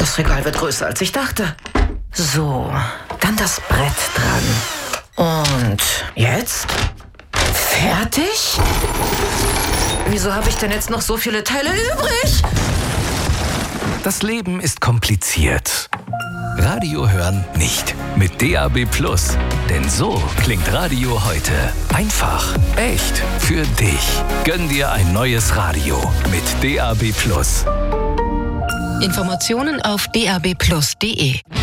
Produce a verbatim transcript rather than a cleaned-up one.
Das Regal wird größer, als ich dachte. So, dann das Brett dran. Und jetzt? Fertig? Wieso habe ich denn jetzt noch so viele Teile übrig? Das Leben ist kompliziert. Radio hören nicht. Mit D A B Plus. Denn so klingt Radio heute. Einfach, echt, für dich. Gönn dir ein neues Radio mit D A B Plus. Informationen auf d a b plus punkt d e.